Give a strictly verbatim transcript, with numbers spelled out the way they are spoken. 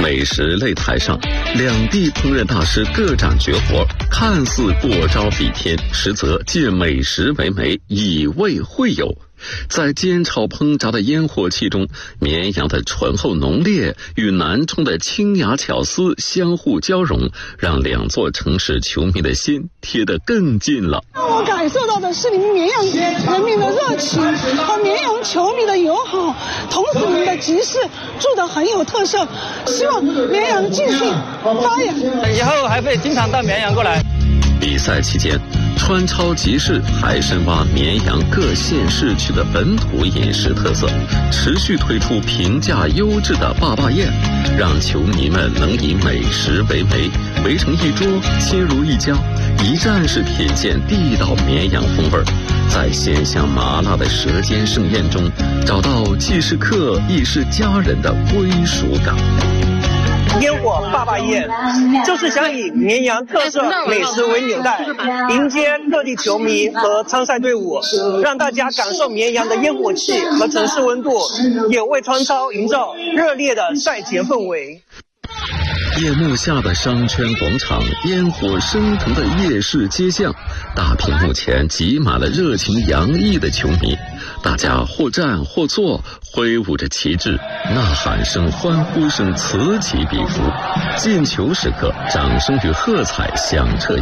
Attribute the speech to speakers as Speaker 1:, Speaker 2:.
Speaker 1: 美食擂台上，两地烹饪大师各展绝活，看似过招比天，实则借美食为媒，以味会友。在煎炒烹炸的烟火气中，绵阳的醇厚浓烈与南充的清雅巧思相互交融，让两座城市球迷的心贴得更近了。
Speaker 2: 让我感受到的是你们绵阳人民的热情和绵阳球迷的友好，同时你们的集市做得很有特色，希望绵阳继续发扬，
Speaker 3: 以后还会经常到绵阳过来。
Speaker 1: 比赛期间，川超集市还深挖绵阳各县市区的本土饮食特色，持续推出平价优质的坝坝宴，让球迷们能以美食为媒，围成一桌，亲如一家，一站式品鉴地道绵阳风味，在鲜香麻辣的舌尖盛宴中，找到既是客亦是家人的归属感。
Speaker 4: 烟火坝坝宴就是想以绵阳特色美食为纽带，迎接各地球迷和参赛队伍，让大家感受绵阳的烟火气和城市温度，也为川超营造热烈的赛前氛围。
Speaker 1: 夜幕下的商圈广场，烟火升腾的夜市街巷，大屏幕前挤满了热情洋溢的球迷，大家或站或坐，挥舞着旗帜，呐喊声、欢呼声此起彼伏，进球时刻，掌声与喝彩响彻